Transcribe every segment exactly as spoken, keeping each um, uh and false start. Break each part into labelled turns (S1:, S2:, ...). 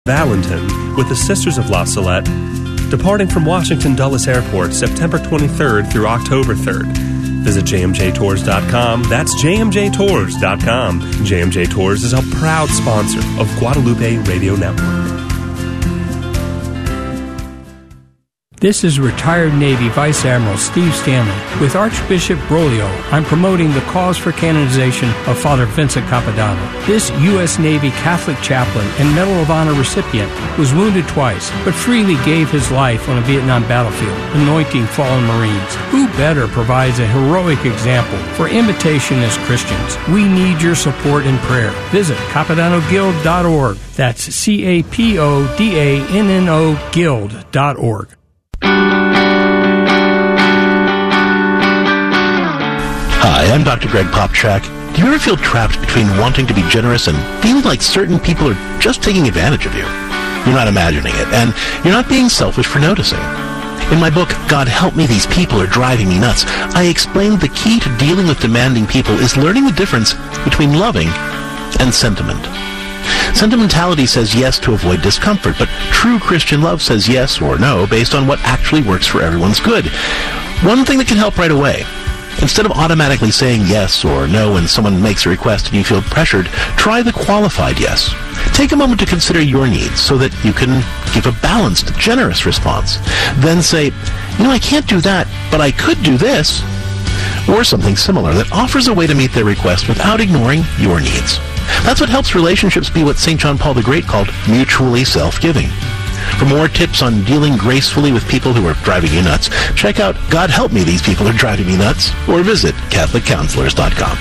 S1: Valentin with the Sisters of La Salette, departing from Washington Dulles Airport September twenty-third through October third. Visit j m j tours dot com. That's j m j tours dot com. J M J Tours is a proud sponsor of Guadalupe Radio Network.
S2: This is retired Navy Vice Admiral Steve Stanley. With Archbishop Broglio, I'm promoting the cause for canonization of Father Vincent Capodanno. This U S Navy Catholic chaplain and Medal of Honor recipient was wounded twice, but freely gave his life on a Vietnam battlefield, anointing fallen Marines. Who better provides a heroic example for imitation as Christians? We need your support and prayer. Visit capodanno guild dot org. That's C A P O D A N N O guild dot org.
S3: Hi, I'm Doctor Greg Popchak. Do you ever feel trapped between wanting to be generous and feeling like certain people are just taking advantage of you? You're not imagining it, and you're not being selfish for noticing. In my book, God Help Me, These People Are Driving Me Nuts, I explained the key to dealing with demanding people is learning the difference between loving and sentiment. Sentimentality says yes to avoid discomfort, but true Christian love says yes or no based on what actually works for everyone's good. One thing that can help right away: instead of automatically saying yes or no when someone makes a request and you feel pressured, try the qualified yes. Take a moment to consider your needs so that you can give a balanced, generous response. Then say, you know, I can't do that, but I could do this. Or something similar that offers a way to meet their request without ignoring your needs. That's what helps relationships be what Saint John Paul the Great called mutually self-giving. For more tips on dealing gracefully with people who are driving you nuts, check out God Help Me, These People Are Driving Me Nuts, or visit catholic counselors dot com.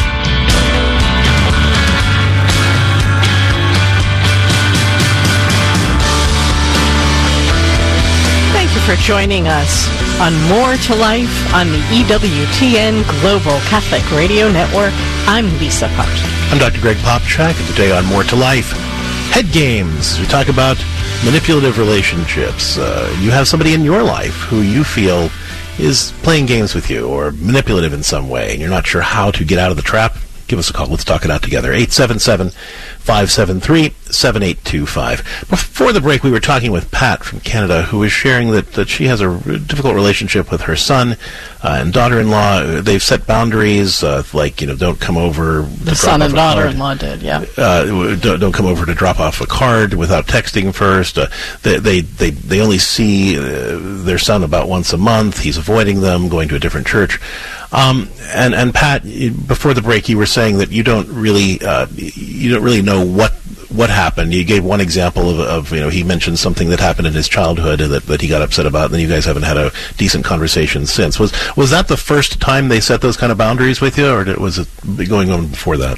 S4: Thank you for joining us on More to Life on the E W T N Global Catholic Radio Network. I'm Lisa Popchak.
S3: I'm Doctor Greg Popchak, and today on More to Life, head games. We talk about manipulative relationships. Uh, you have somebody in your life who you feel is playing games with you or manipulative in some way, and you're not sure how to get out of the trap. Give us a call. Let's talk it out together. eight seven seven, five seven three, seven eight two five. Before the break, we were talking with Pat from Canada, who was sharing that, that she has a difficult relationship with her son uh, and daughter-in-law. They've set boundaries, uh, like, you know, don't come over.
S4: The son and daughter-in-law did, yeah.
S3: Uh, don't, don't come over to drop off a card without texting first. Uh, they, they, they, they only see uh, their son about once a month. He's avoiding them, going to a different church. Um, and, and Pat, before the break, you were saying that you don't really, uh, you don't really know what, what happened. You gave one example of, of, you know, he mentioned something that happened in his childhood that, that he got upset about, and then you guys haven't had a decent conversation since. Was, was that the first time they set those kind of boundaries with you, or did, was it going on before that?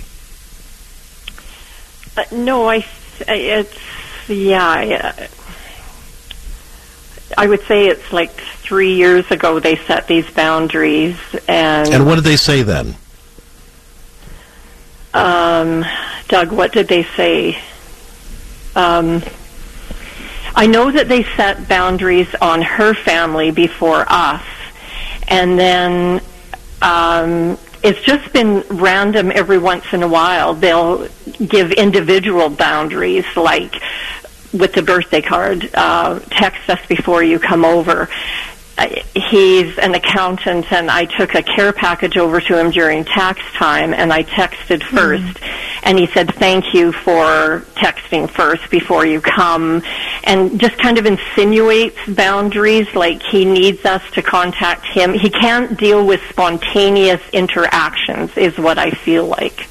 S5: Uh, no, I, it's, yeah, I, I would say it's like three years ago they set these boundaries. And
S3: and what did they say then?
S5: Um, Doug, what did they say? Um, I know that they set boundaries on her family before us, and then um, it's just been random every once in a while. They'll give individual boundaries, like with the birthday card, uh, text us before you come over. Uh, he's an accountant, and I took a care package over to him during tax time, and I texted first, mm-hmm. and he said, thank you for texting first before you come, and just kind of insinuates boundaries, like he needs us to contact him. He can't deal with spontaneous interactions, is what I feel like.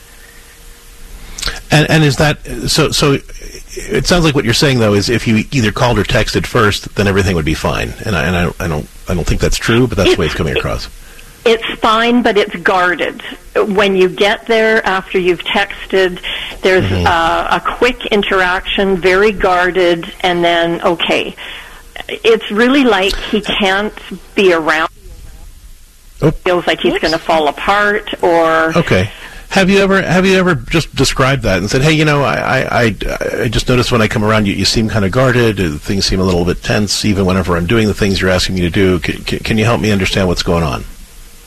S3: And, and is that, so, so it sounds like what you're saying, though, is if you either called or texted first, then everything would be fine. And I, and I, I don't, I don't think that's true, but that's it's, the way it's coming across.
S5: It's fine, but it's guarded. When you get there after you've texted, there's mm-hmm. uh, a quick interaction, very guarded, and then, okay. It's really like he can't be around. Oh. Feels like he's going to fall apart, or...
S3: Okay. Have you ever have you ever just described that and said, hey, you know, I I, I just noticed when I come around, you, you seem kind of guarded, things seem a little bit tense, even whenever I'm doing the things you're asking me to do. Can, can you help me understand what's going on?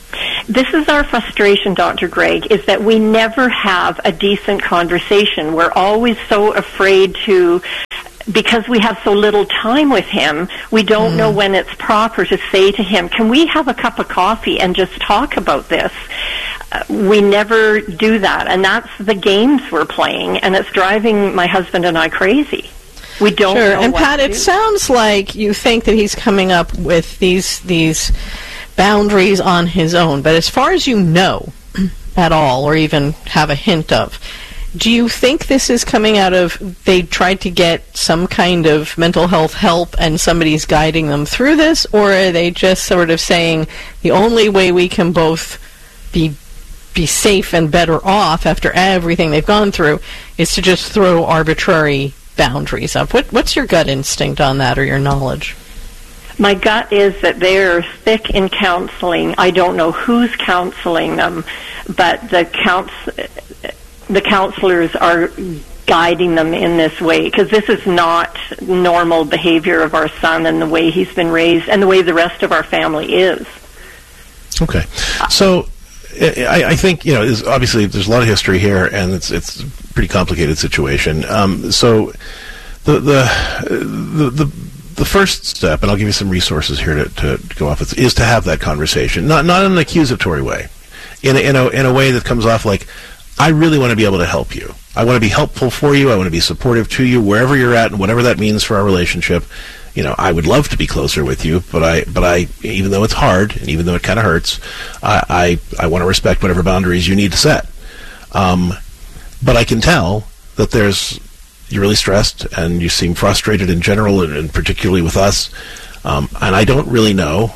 S5: This is our frustration, Doctor Greg, is that we never have a decent conversation. We're always so afraid to, because we have so little time with him, we don't mm. know when it's proper to say to him, can we have a cup of coffee and just talk about this? Uh, we never do that, and that's the games we're playing, and it's driving my husband and I crazy. We don't
S4: sure.
S5: know
S4: and
S5: what
S4: Pat,
S5: to
S4: it
S5: do.
S4: sounds like you think that he's coming up with these these boundaries on his own, but as far as you know at all, or even have a hint of, do you think this is coming out of they tried to get some kind of mental health help and somebody's guiding them through this, or are they just sort of saying the only way we can both be be safe and better off after everything they've gone through is to just throw arbitrary boundaries up? What, what's your gut instinct on that, or your knowledge?
S5: My gut is that they're thick in counseling. I don't know who's counseling them, but the couns- the counselors are guiding them in this way, because this is not normal behavior of our son and the way he's been raised and the way the rest of our family is.
S3: Okay. So I, I think, you know, is obviously there's a lot of history here, and it's it's a pretty complicated situation. Um, so the the the the The first step, and I'll give you some resources here to, to, to go off with, is to have that conversation, not not in an accusatory way, in a, in a in a way that comes off like, I really want to be able to help you. I want to be helpful for you. I want to be supportive to you wherever you're at, and whatever that means for our relationship. You know, I would love to be closer with you, but I but I even though it's hard and even though it kind of hurts, I, I I want to respect whatever boundaries you need to set. Um, but I can tell that there's. You're really stressed, and you seem frustrated in general, and, and particularly with us. Um, and I don't really know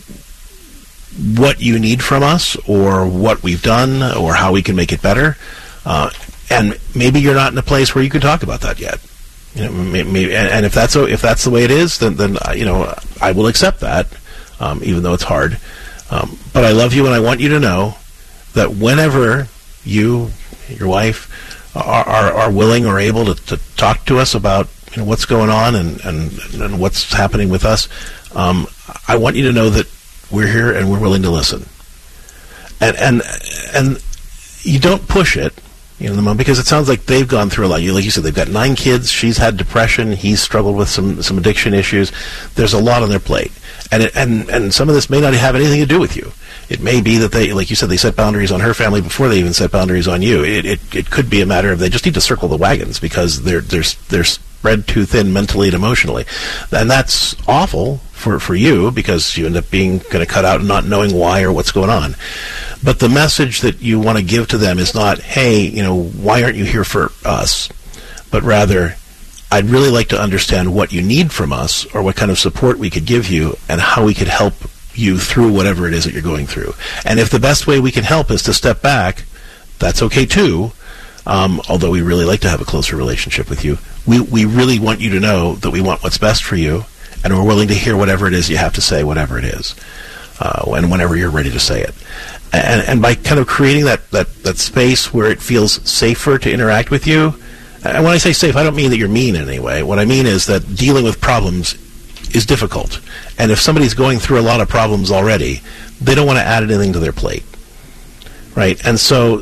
S3: what you need from us, or what we've done, or how we can make it better. Uh, and maybe you're not in a place where you can talk about that yet. You know, maybe, and, and if that's if that's the way it is, then then you know I will accept that, um, even though it's hard. Um, but I love you, and I want you to know that whenever you, your wife, Are, are are willing or able to, to talk to us about, you know, what's going on and, and, and what's happening with us, um, I want you to know that we're here and we're willing to listen. And and and you don't push it, you know, because it sounds like they've gone through a lot. You, like you said, they've got nine kids. She's had depression. He's struggled with some, some addiction issues. There's a lot on their plate, and it, and and some of this may not have anything to do with you. It may be that they, like you said, they set boundaries on her family before they even set boundaries on you. It it, it could be a matter of they just need to circle the wagons because they're they're they're spread too thin mentally and emotionally, and that's awful for for you because you end up being kind of cut out and not knowing why or what's going on. But the message that you want to give to them is not, hey, you know, why aren't you here for us? But rather, I'd really like to understand what you need from us, or what kind of support we could give you, and how we could help you through whatever it is that you're going through. And if the best way we can help is to step back, that's okay too. Um, although we really like to have a closer relationship with you, we we really want you to know that we want what's best for you, and we're willing to hear whatever it is you have to say, whatever it is, uh, and whenever you're ready to say it. And, and by kind of creating that, that, that space where it feels safer to interact with you, and when I say safe, I don't mean that you're mean in any way. What I mean is that dealing with problems is difficult. And if somebody's going through a lot of problems already, they don't want to add anything to their plate, right? And so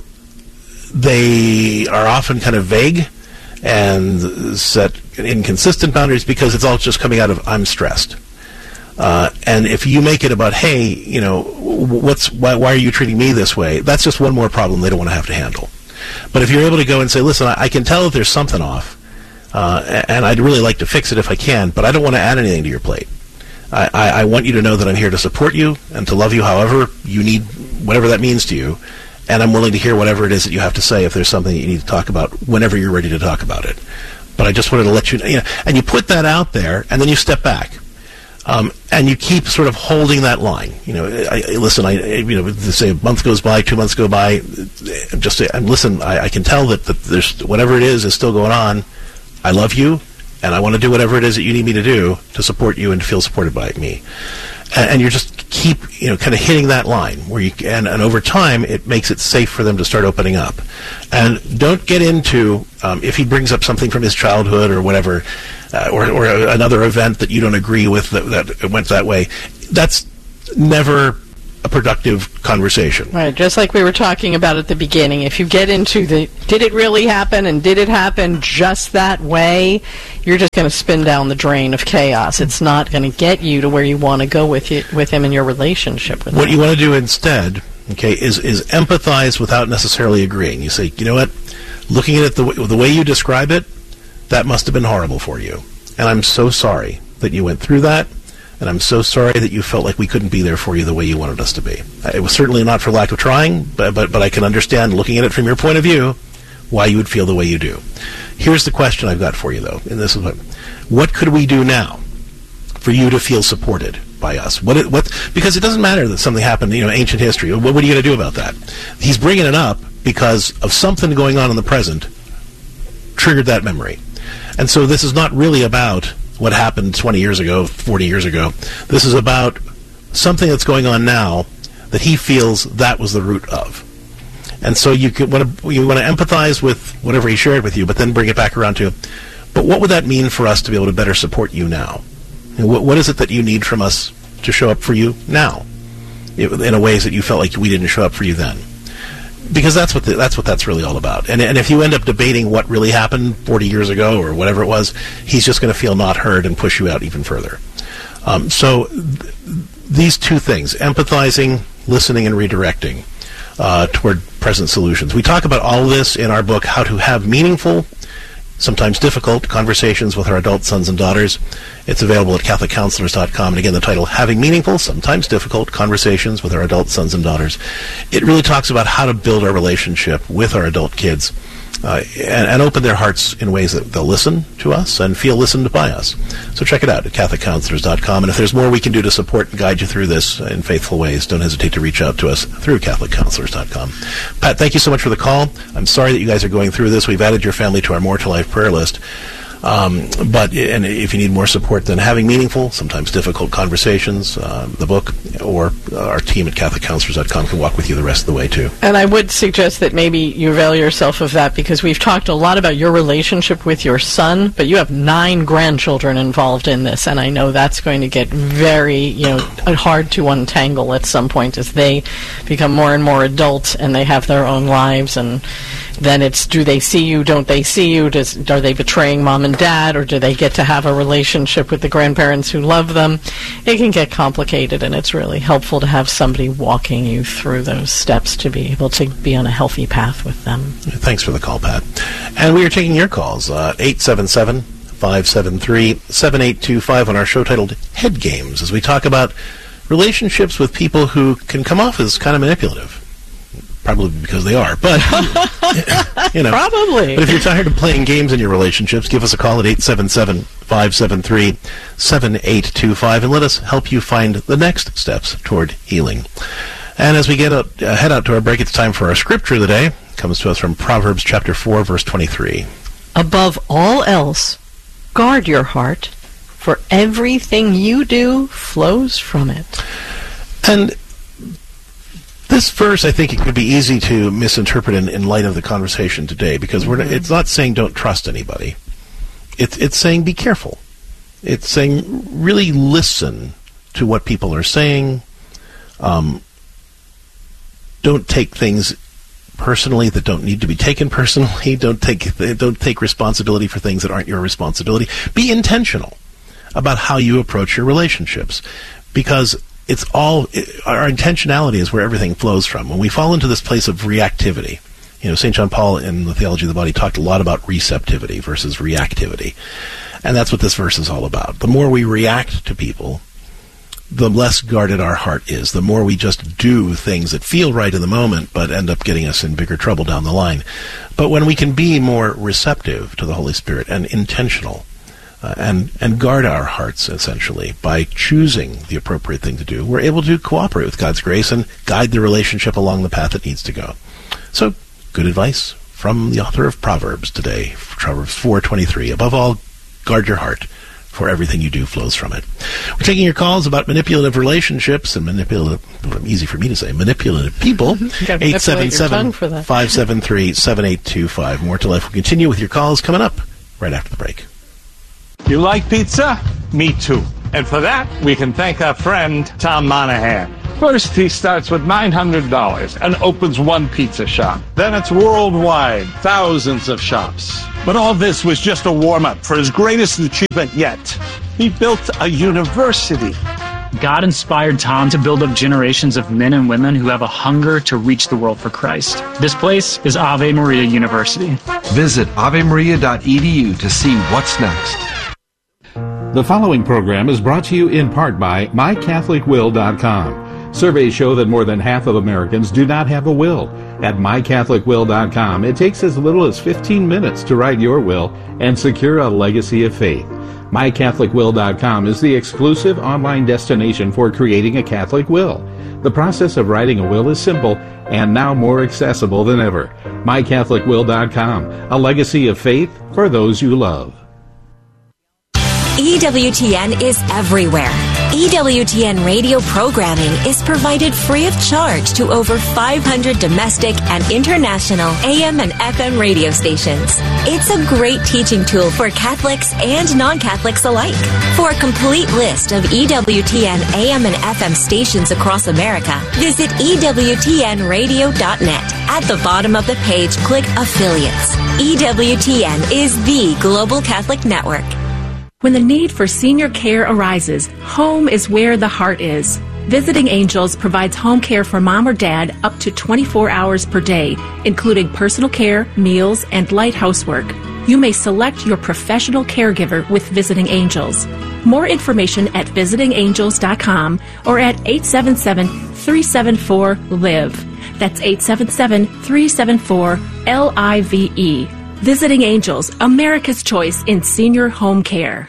S3: they are often kind of vague and set inconsistent boundaries because it's all just coming out of, I'm stressed. Uh, and if you make it about, hey, you know, what's why, why are you treating me this way? That's just one more problem they don't want to have to handle. But if you're able to go and say, listen, I, I can tell that there's something off, uh, and I'd really like to fix it if I can, but I don't want to add anything to your plate. I, I, I want you to know that I'm here to support you and to love you however you need, whatever that means to you, and I'm willing to hear whatever it is that you have to say if there's something that you need to talk about whenever you're ready to talk about it. But I just wanted to let you know, you know and you put that out there, and then you step back. Um, and you keep sort of holding that line. You know, I, I, listen, I, you know, say a month goes by, two months go by, just say, and listen, I, I can tell that, that there's, whatever it is is still going on. I love you, and I want to do whatever it is that you need me to do to support you and to feel supported by me. And, and you just keep, you know, kind of hitting that line where you, and, and over time, it makes it safe for them to start opening up. And don't get into, um, if he brings up something from his childhood or whatever, Uh, or, or another event that you don't agree with that, that went that way, that's never a productive conversation.
S4: Right, just like we were talking about at the beginning. If you get into the, did it really happen, and did it happen just that way, you're just going to spin down the drain of chaos. It's not going to get you to where you want to go with it, with him in your relationship with him.
S3: What you want to do instead, okay, is, is empathize without necessarily agreeing. You say, you know what, looking at it the, w- the way you describe it, that must have been horrible for you. And I'm so sorry that you went through that. And I'm so sorry that you felt like we couldn't be there for you the way you wanted us to be. It was certainly not for lack of trying, but, but, but I can understand, looking at it from your point of view, why you would feel the way you do. Here's the question I've got for you, though, and this is what, what could we do now for you to feel supported by us? What, what, because it doesn't matter that something happened, you know, ancient history. What, what are you going to do about that? He's bringing it up because of something going on in the present triggered that memory. And so this is not really about what happened twenty years ago, forty years ago. This is about something that's going on now that he feels that was the root of. And so you could want to you want to empathize with whatever he shared with you, but then bring it back around to, but what would that mean for us to be able to better support you now? And what, what is it that you need from us to show up for you now, in a ways that you felt like we didn't show up for you then? Because that's what the, that's what that's really all about. And and if you end up debating what really happened forty years ago or whatever it was, he's just going to feel not heard and push you out even further. Um, so th- these two things, empathizing, listening, and redirecting uh, toward present solutions. We talk about all of this in our book, How to Have Meaningful, Sometimes Difficult Conversations with Our Adult Sons and Daughters. It's available at Catholic Counselors dot com. And again, the title, Having Meaningful, Sometimes Difficult Conversations with Our Adult Sons and Daughters. It really talks about how to build our relationship with our adult kids uh, and, and open their hearts in ways that they'll listen to us and feel listened by us. So check it out at Catholic Counselors dot com. And if there's more we can do to support and guide you through this in faithful ways, don't hesitate to reach out to us through Catholic Counselors dot com. Pat, thank you so much for the call. I'm sorry that you guys are going through this. We've added your family to our More to Life prayer list. Um, but and if you need more support, then Having Meaningful, Sometimes Difficult Conversations, uh, the book, or our team at Catholic Counselors dot com can walk with you the rest of the way, too.
S4: And I would suggest that maybe you avail yourself of that, because we've talked a lot about your relationship with your son, but you have nine grandchildren involved in this, and I know that's going to get very, you know, hard to untangle at some point as they become more and more adult and they have their own lives. And then it's, do they see you, don't they see you, Does, are they betraying mom and dad, or do they get to have a relationship with the grandparents who love them? It can get complicated, and it's really helpful to have somebody walking you through those steps to be able to be on a healthy path with them.
S3: Thanks for the call, Pat. And we are taking your calls, uh, eight seven seven, five seven three, seven eight two five on our show titled Head Games, as we talk about relationships with people who can come off as kind of manipulative. Probably because they are, but, you know.
S4: Probably.
S3: But if you're tired of playing games in your relationships, give us a call at eight seven seven, five seven three, seven eight two five and let us help you find the next steps toward healing. And as we get up, uh, head out to our break, it's time for our scripture of the day. It comes to us from Proverbs chapter four, verse twenty-three.
S4: Above all else, guard your heart, for everything you do flows from it.
S3: And this verse, I think it could be easy to misinterpret in, in light of the conversation today, because we're not, it's not saying don't trust anybody. It's it's saying be careful. It's saying really listen to what people are saying. Um, don't take things personally that don't need to be taken personally. Don't take don't take responsibility for things that aren't your responsibility. Be intentional about how you approach your relationships, because it's all, it, our intentionality is where everything flows from. When we fall into this place of reactivity, you know, Saint John Paul in the Theology of the Body talked a lot about receptivity versus reactivity. And that's what this verse is all about. The more we react to people, the less guarded our heart is. The more we just do things that feel right in the moment, but end up getting us in bigger trouble down the line. But when we can be more receptive to the Holy Spirit and intentional, Uh, and and guard our hearts, essentially, by choosing the appropriate thing to do, we're able to cooperate with God's grace and guide the relationship along the path it needs to go. So, good advice from the author of Proverbs today, Proverbs four twenty-three. Above all, guard your heart, for everything you do flows from it. We're taking your calls about manipulative relationships and manipulative, easy for me to say, manipulative people. eight seven seven, five seven three, seven eight two five. More to Life will continue with your calls coming up right after the break.
S6: You like pizza? Me too. And for that, we can thank our friend Tom Monahan. First, he starts with nine hundred dollars and opens one pizza shop. Then it's worldwide, thousands of shops. But all this was just a warm-up for his greatest achievement yet. He built a university.
S7: God inspired Tom to build up generations of men and women who have a hunger to reach the world for Christ. This place is Ave Maria University.
S8: Visit ave maria dot e d u to see what's next.
S9: The following program is brought to you in part by my catholic will dot com. Surveys show that more than half of Americans do not have a will. At my catholic will dot com, it takes as little as fifteen minutes to write your will and secure a legacy of faith. my catholic will dot com is the exclusive online destination for creating a Catholic will. The process of writing a will is simple and now more accessible than ever. my catholic will dot com, a legacy of faith for those you love.
S10: E W T N is everywhere. E W T N radio programming is provided free of charge to over five hundred domestic and international A M and F M radio stations. It's a great teaching tool for Catholics and non-Catholics alike. For a complete list of E W T N A M and F M stations across America, visit E W T N radio dot net. At the bottom of the page, click Affiliates. E W T N is the Global Catholic Network.
S11: When the need for senior care arises, home is where the heart is. Visiting Angels provides home care for mom or dad up to twenty-four hours per day, including personal care, meals, and light housework. You may select your professional caregiver with Visiting Angels. More information at visiting angels dot com or at eight seven seven, three seven four, L I V E. That's eight seven seven, three seven four, L I V E. Visiting Angels, America's choice in senior home care.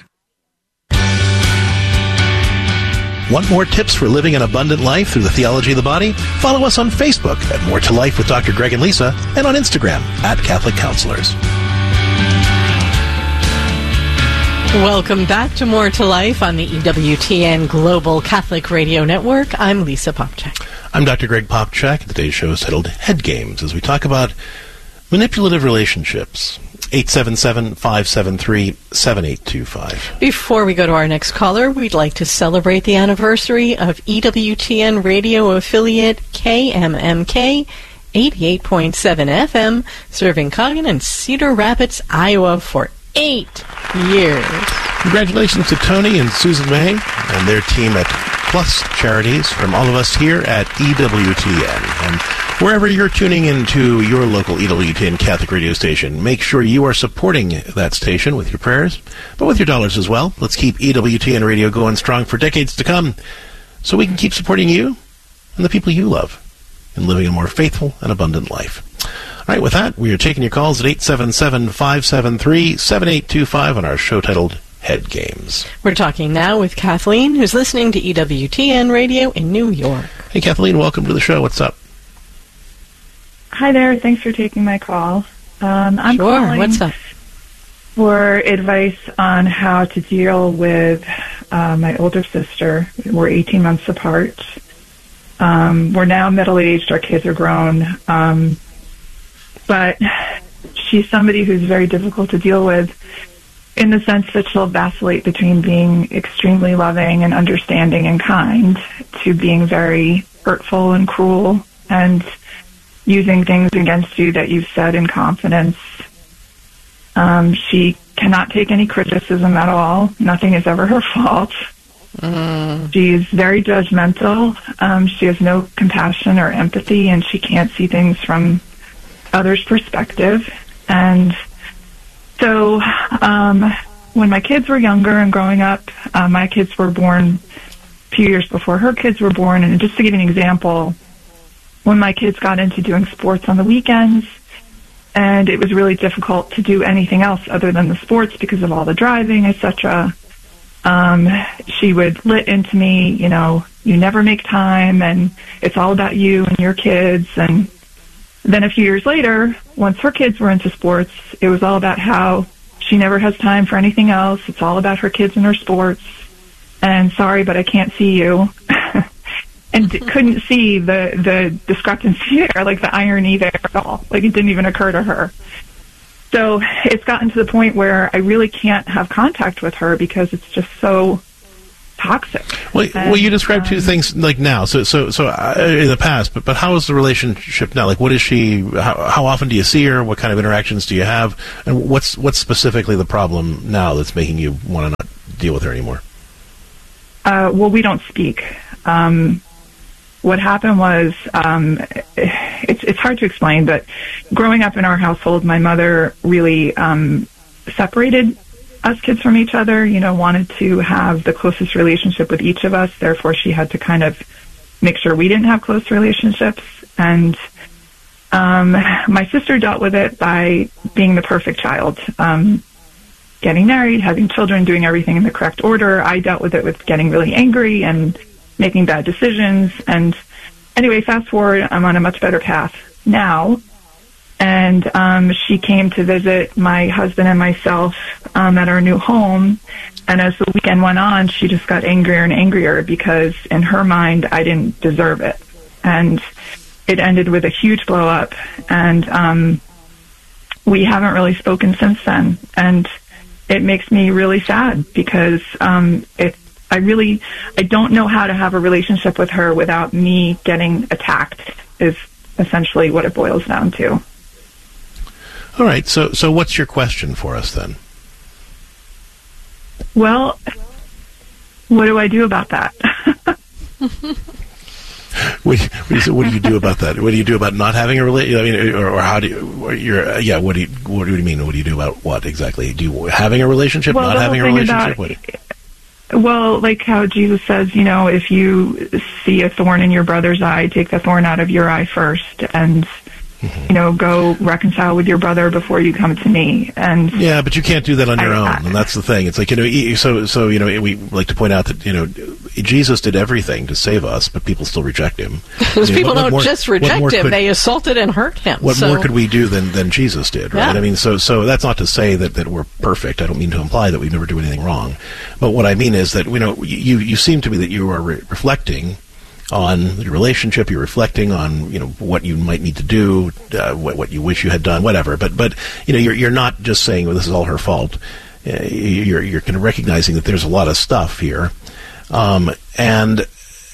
S3: Want more tips for living an abundant life through the theology of the body? Follow us on Facebook at More to Life with Doctor Greg and Lisa, and on Instagram at Catholic Counselors.
S4: Welcome back to More to Life on the E W T N Global Catholic Radio Network. I'm Lisa Popchak.
S3: I'm Doctor Greg Popchak. Today's show is titled Head Games, as we talk about manipulative relationships. eight seven seven, five seven three, seven eight two five.
S4: Before we go to our next caller, we'd like to celebrate the anniversary of E W T N radio affiliate K M M K eighty-eight point seven F M, serving Coggin and Cedar Rapids, Iowa for eight years.
S3: Congratulations to Tony and Susan May and their team at Plus Charities from all of us here at E W T N. And wherever you're tuning into your local E W T N Catholic radio station, make sure you are supporting that station with your prayers, but with your dollars as well. Let's keep E W T N radio going strong for decades to come so we can keep supporting you and the people you love and living a more faithful and abundant life. All right, with that, we are taking your calls at eight seven seven, five seven three, seven eight two five on our show titled Head Games.
S4: We're talking now with Kathleen, who's listening to E W T N Radio in New York.
S3: Hey, Kathleen, welcome to the show. What's up?
S12: Hi there. Thanks for taking my call. Um, I'm
S4: sure.
S12: calling
S4: What's up?
S12: for advice on how to deal with uh, my older sister. We're eighteen months apart. Um, we're now middle-aged. Our kids are grown. Um, but she's somebody who's very difficult to deal with in the sense that she'll vacillate between being extremely loving and understanding and kind to being very hurtful and cruel and using things against you that you've said in confidence. Um, she cannot take any criticism at all. Nothing is ever her fault. Mm. She's very judgmental. Um, she has no compassion or empathy, and she can't see things from others' perspective. And so um, when my kids were younger and growing up, uh, my kids were born a few years before her kids were born. And just to give you an example, when my kids got into doing sports on the weekends, and it was really difficult to do anything else other than the sports because of all the driving, et cetera, um, she would lit into me, you know, you never make time, and it's all about you and your kids. And then a few years later, once her kids were into sports, it was all about how she never has time for anything else. It's all about her kids and her sports. And sorry, but I can't see you. And mm-hmm. couldn't see the, the discrepancy there, like the irony there at all. Like it didn't even occur to her. So it's gotten to the point where I really can't have contact with her because it's just so toxic.
S3: Well,
S12: and,
S3: well, you described two
S12: um,
S3: things like now. So, so, so uh, in the past, but but how is the relationship now? Like, what is she? How, how often do you see her? What kind of interactions do you have? And what's what's specifically the problem now that's making you want to not deal with her anymore?
S12: Uh, well, we don't speak. Um, what happened was, um, it's it's hard to explain, but growing up in our household, my mother really um, separated us kids from each other, you know, wanted to have the closest relationship with each of us. Therefore, she had to kind of make sure we didn't have close relationships. And um, my sister dealt with it by being the perfect child, um, getting married, having children, doing everything in the correct order. I dealt with it with getting really angry and making bad decisions. And anyway, fast forward, I'm on a much better path now. And um, she came to visit my husband and myself um, at our new home. And as the weekend went on, she just got angrier and angrier because in her mind, I didn't deserve it. And it ended with a huge blow up. And um, we haven't really spoken since then. And it makes me really sad because um, it, I really, I don't know how to have a relationship with her without me getting attacked is essentially what it boils down to.
S3: All right. So, so what's your question for us then?
S12: Well, what do I do about that?
S3: what, what, do you, what do you do about that? What do you do about not having a relationship? I mean, or, or how do you? Or you're, yeah. What do you? What do you mean? What do you do about what exactly? Do you having a relationship?
S12: Well,
S3: not having a relationship?
S12: About, well, like how Jesus says, you know, if you see a thorn in your brother's eye, take the thorn out of your eye first, and mm-hmm. you know, go reconcile with your brother before you come to me. And
S3: yeah, but you can't do that on your I, own, I, and that's the thing. It's like, you know, so so you know, we like to point out that, you know, Jesus did everything to save us, but people still reject him.
S4: Because
S3: you know,
S4: people
S3: what, what
S4: don't
S3: more,
S4: just reject him;
S3: could,
S4: they assaulted and hurt him.
S3: What
S4: so.
S3: more could we do than, than Jesus did, right? Yeah. I mean, so so that's not to say that, that we're perfect. I don't mean to imply that we never do anything wrong, but what I mean is that, you know, you you seem to me that you are re- reflecting on your relationship, you're reflecting on, you know, what you might need to do, uh, what, what you wish you had done, whatever. But, but you know, you're you're not just saying, well, this is all her fault. Uh, you're you're kind of recognizing that there's a lot of stuff here, um, and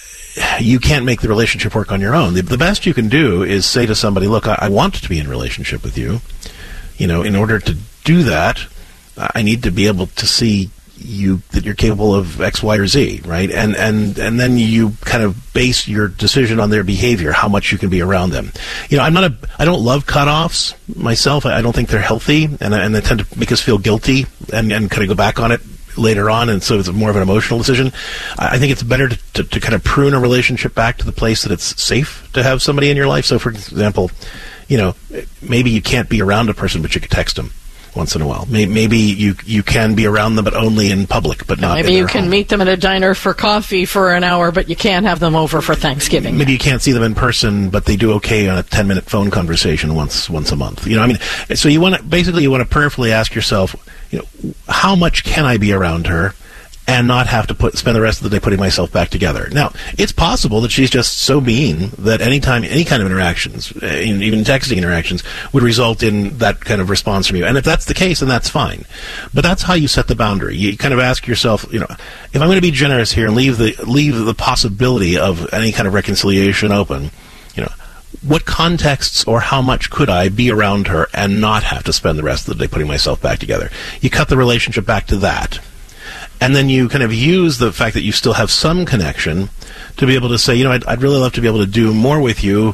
S3: you can't make the relationship work on your own. The, the best you can do is say to somebody, look, I, I want to be in a relationship with you. You know, in order to do that, I need to be able to see you that you're capable of X, Y, or Z, right? And and and then you kind of base your decision on their behavior, how much you can be around them. You know, I'm not a, I don't love cutoffs myself. I, I don't think they're healthy, and and they tend to make us feel guilty and and kind of go back on it later on, and so it's more of an emotional decision. I, I think it's better to, to to kind of prune a relationship back to the place that it's safe to have somebody in your life. So, for example, you know, maybe you can't be around a person, but you could text them once in a while. Maybe you you can be around them, but only in public, but not.
S4: Maybe
S3: in
S4: you
S3: their
S4: can
S3: home.
S4: meet them at a diner for coffee for an hour, but you can't have them over for Thanksgiving.
S3: Maybe you can't see them in person, but they do okay on a ten minute phone conversation once once a month. You know, I mean, so you want to basically you want to prayerfully ask yourself, you know, how much can I be around her and not have to put spend the rest of the day putting myself back together? Now, it's possible that she's just so mean that anytime, any kind of interactions, even texting interactions, would result in that kind of response from you. And if that's the case, then that's fine. But that's how you set the boundary. You kind of ask yourself, you know, if I'm going to be generous here and leave the leave the possibility of any kind of reconciliation open, you know, what contexts or how much could I be around her and not have to spend the rest of the day putting myself back together? You cut the relationship back to that. And then you kind of use the fact that you still have some connection to be able to say, you know, I'd, I'd really love to be able to do more with you,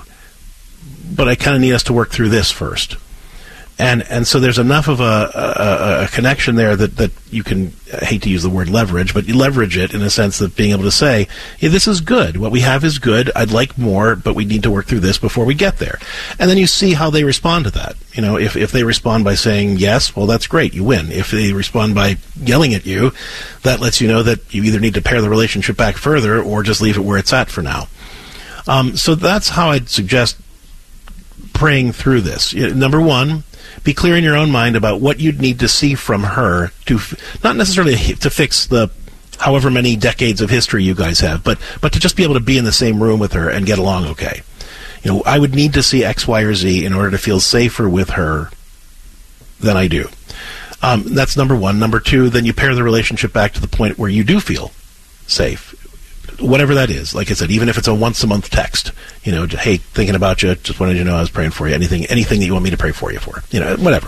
S3: but I kind of need us to work through this first. And and so there's enough of a, a, a connection there that, that you can, I hate to use the word leverage, but you leverage it in a sense of being able to say, yeah, this is good. What we have is good. I'd like more, but we need to work through this before we get there. And then you see how they respond to that. You know, if, if they respond by saying yes, well, that's great. You win. If they respond by yelling at you, that lets you know that you either need to pare the relationship back further or just leave it where it's at for now. Um, so that's how I'd suggest praying through this. Number one, be clear in your own mind about what you'd need to see from her to, f- not necessarily to fix the however many decades of history you guys have, but but to just be able to be in the same room with her and get along okay. You know, I would need to see X, Y, or Z in order to feel safer with her than I do. Um, that's number one. Number two, then you pare the relationship back to the point where you do feel safe. Whatever that is, like I said, even if it's a once-a-month text, you know, hey, thinking about you, just wanted you to know I was praying for you, anything anything that you want me to pray for you for, you know, whatever.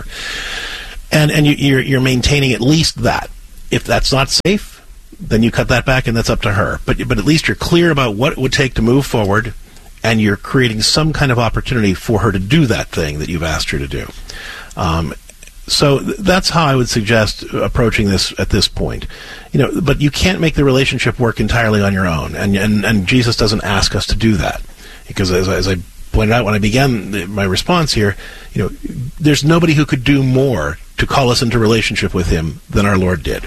S3: And and you, you're, you're maintaining at least that. If that's not safe, then you cut that back, and that's up to her. But but at least you're clear about what it would take to move forward, and you're creating some kind of opportunity for her to do that thing that you've asked her to do. Um, so th- that's how I would suggest approaching this at this point. You know, but you can't make the relationship work entirely on your own, and and, and Jesus doesn't ask us to do that, because as, as I pointed out when I began the, my response here, you know, there's nobody who could do more to call us into relationship with Him than our Lord did.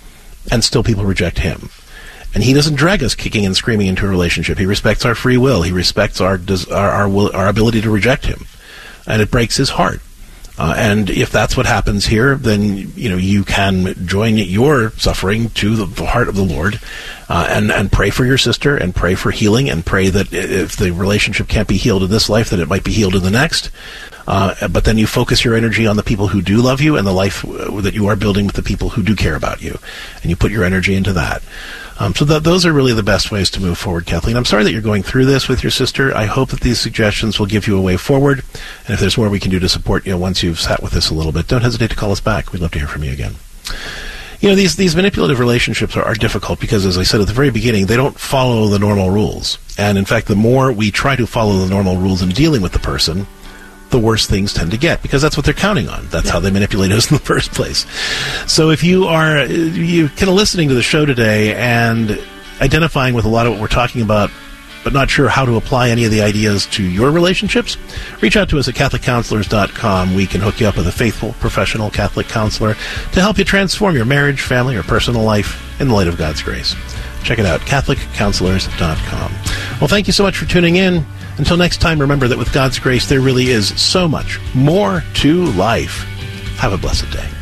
S3: And still people reject Him. And He doesn't drag us kicking and screaming into a relationship. He respects our free will. He respects our our our, will, our ability to reject Him. And it breaks His heart. Uh, and if that's what happens here, then you know you can join your suffering to the, the heart of the Lord, uh, and and pray for your sister, and pray for healing, and pray that if the relationship can't be healed in this life, that it might be healed in the next. Uh, but then you focus your energy on the people who do love you and the life uh, that you are building with the people who do care about you, and you put your energy into that. Um, so th- those are really the best ways to move forward, Kathleen. I'm sorry that you're going through this with your sister. I hope that these suggestions will give you a way forward. And if there's more we can do to support you, once you've sat with this a little bit, don't hesitate to call us back. We'd love to hear from you again. You know, these these manipulative relationships are, are difficult because, as I said at the very beginning, they don't follow the normal rules. And in fact, the more we try to follow the normal rules in dealing with the person, the worse things tend to get, because that's what they're counting on. That's how they manipulate us in the first place. So if you are you kind of listening to the show today and identifying with a lot of what we're talking about, but not sure how to apply any of the ideas to your relationships, reach out to us at Catholic Counselors dot com. We can hook you up with a faithful, professional Catholic counselor to help you transform your marriage, family, or personal life in the light of God's grace. Check it out, Catholic Counselors dot com. Well, thank you so much for tuning in. Until next time, remember that with God's grace, there really is so much more to life. Have a blessed day.